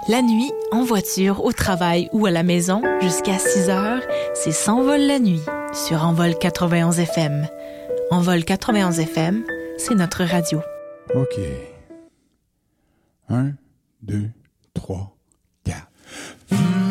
La nuit, en voiture, au travail ou à la maison, jusqu'à 6 heures, c'est S'envole la nuit sur Envol 91 FM. Envol 91 FM, c'est notre radio. OK. 1, 2, 3, 4.